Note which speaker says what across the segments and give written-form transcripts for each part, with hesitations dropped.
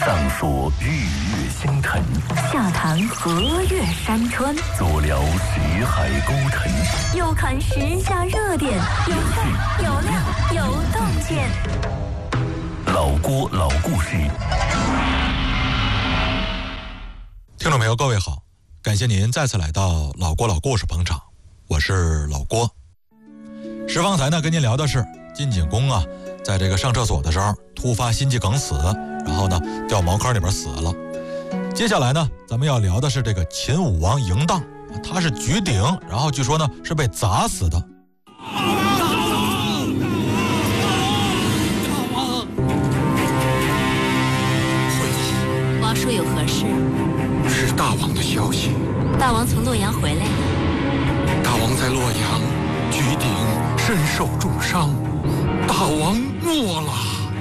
Speaker 1: 上说日月星辰，
Speaker 2: 下谈河岳山川，
Speaker 1: 左聊识海沟腾，
Speaker 2: 右看时下热点，有趣有料有洞见。
Speaker 1: 老郭老故事。
Speaker 3: 听众朋友，各位好，感谢您再次来到老郭老故事捧场，我是老郭。方才呢跟您聊的是晋景公啊，在这个上厕所的时候突发心肌梗死，然后呢掉茅坑里边死了。接下来呢咱们要聊的是这个秦武王嬴荡，他是举鼎，然后据说呢是被砸死的。
Speaker 2: 王叔有何事？
Speaker 4: 是大王的消息。
Speaker 2: 大王从洛阳回来了。
Speaker 4: 大王在洛阳举鼎，身受重伤，大王没了。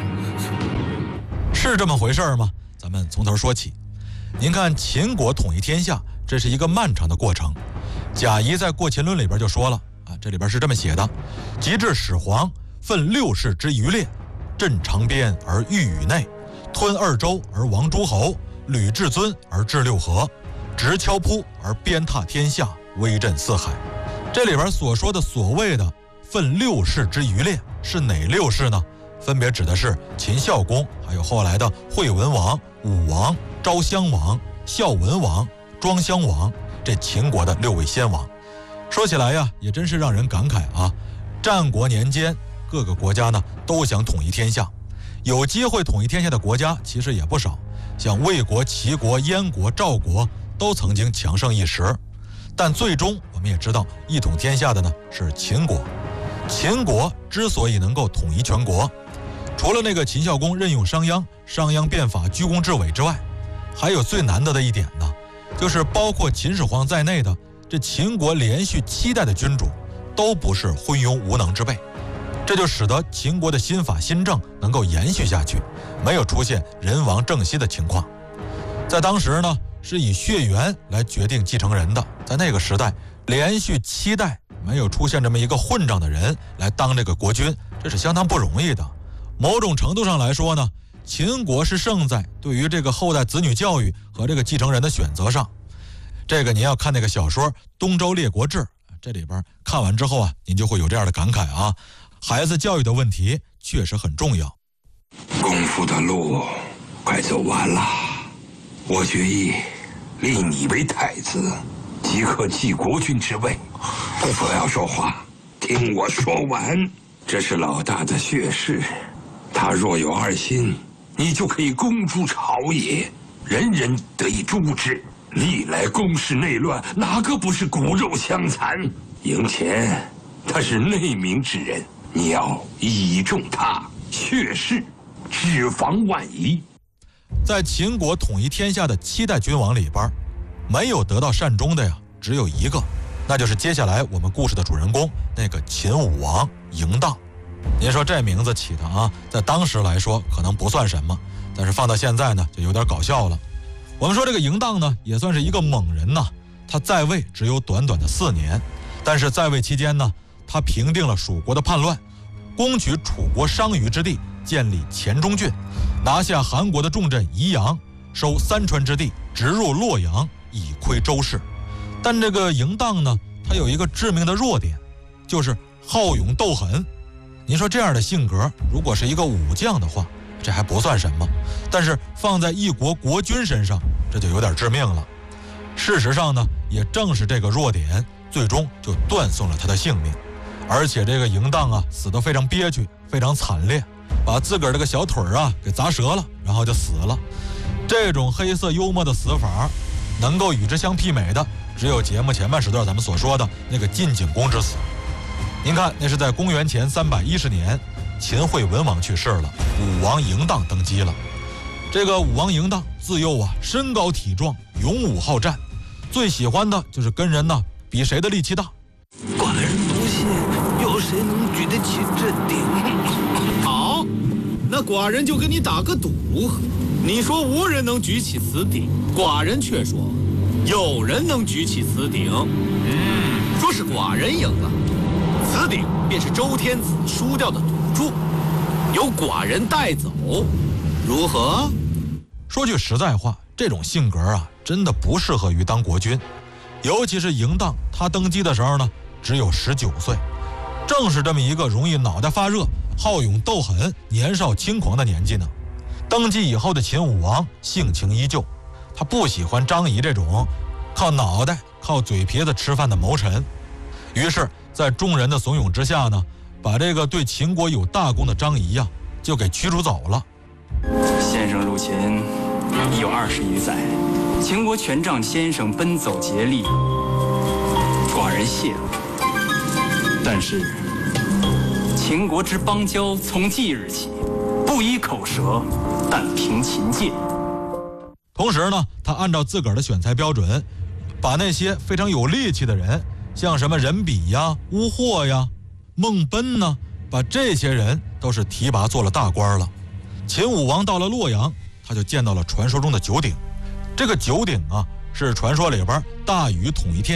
Speaker 3: 是这么回事吗？咱们从头说起。您看秦国统一天下，这是一个漫长的过程。贾谊在《过秦论》里边就说了啊，这里边是这么写的：及至始皇，分六世之余列，镇长边而御宇内，吞二州而亡诸侯，履至尊而治六合，执敲扑而鞭挞天下，威震四海。这里边所说的所谓的分六世之余列是哪六世呢？分别指的是秦孝公，还有后来的惠文王、武王、昭襄王、孝文王、庄襄王，这秦国的6位先王。说起来呀，也真是让人感慨啊。战国年间，各个国家呢都想统一天下，有机会统一天下的国家其实也不少，像魏国、齐国、燕国、赵国都曾经强盛一时，但最终我们也知道，一统天下的呢是秦国。秦国之所以能够统一全国，除了那个秦孝公任用商鞅，商鞅变法居功至伟之外，还有最难得的一点呢，就是包括秦始皇在内的这秦国连续7代的君主都不是昏庸无能之辈，这就使得秦国的新法新政能够延续下去，没有出现人亡政息的情况。在当时呢，是以血缘来决定继承人的，在那个时代连续7代没有出现这么一个混账的人来当这个国君，这是相当不容易的。某种程度上来说呢，秦国是胜在对于这个后代子女教育和这个继承人的选择上。这个您要看那个小说《东周列国志》，这里边看完之后啊，您就会有这样的感慨啊，孩子教育的问题确实很重要。
Speaker 4: 功夫的路快走完了，我决意立你为太子，即可继国君之位。不要说话，听我说完。这是老大的血誓，他若有二心，你就可以公诸朝野，人人得以诛之。历来宫室内乱，哪个不是骨肉相残？嬴虔他是内明之人，你要倚重他，血誓，只防万一。
Speaker 3: 在秦国统一天下的7代君王里边，没有得到善终的呀，只有一个，那就是接下来我们故事的主人公，那个秦武王嬴荡。您说这名字起的啊，在当时来说可能不算什么，但是放到现在呢，就有点搞笑了。我们说这个嬴荡呢，也算是一个猛人呐。他在位只有短短的4年，但是在位期间呢，他平定了蜀国的叛乱，攻取楚国商於之地，建立黔中郡，拿下韩国的重镇宜阳，收3川之地，直入洛阳，以窥周氏。但这个嬴荡呢，他有一个致命的弱点，就是好勇斗狠。您说这样的性格，如果是一个武将的话，这还不算什么，但是放在一国国君身上，这就有点致命了。事实上呢，也正是这个弱点，最终就断送了他的性命。而且这个嬴荡啊，死得非常憋屈，非常惨烈，把自个儿这个小腿啊给砸折了，然后就死了。这种黑色幽默的死法，能够与之相媲美的，只有节目前半时段咱们所说的那个晋景公之死。您看，那是在公元前310年，秦惠文王去世了，武王嬴荡登基了。这个武王嬴荡自幼啊，身高体壮，勇武好战，最喜欢的就是跟人呢比谁的力气大。
Speaker 5: 寡人不信有谁能举得起这鼎。
Speaker 6: 好，那寡人就跟你打个赌，你说无人能举起此鼎，寡人却说有人能举起此鼎。说是寡人赢了，此鼎便是周天子输掉的赌注，由寡人带走，如何？
Speaker 3: 说句实在话，这种性格啊，真的不适合于当国君。尤其是嬴荡，他登基的时候呢，只有19岁，正是这么一个容易脑袋发热、好勇斗狠、年少轻狂的年纪呢。登基以后的秦武王性情依旧，他不喜欢张仪这种靠脑袋、靠嘴皮子吃饭的谋臣。于是，在众人的怂恿之下呢，把这个对秦国有大功的张仪呀，就给驱逐走了。
Speaker 7: 先生入秦已有20余载，秦国权杖先生奔走竭力，寡人谢了。但是，秦国之邦交从即日起，不依口舌，但凭秦戒。
Speaker 3: 同时呢，他按照自个儿的选材标准，把那些非常有力气的人，像什么任比呀、乌霍呀、孟贲呢，把这些人都是提拔做了大官了。秦武王到了洛阳，他就见到了传说中的九鼎。这个九鼎啊，是传说里边大禹统一天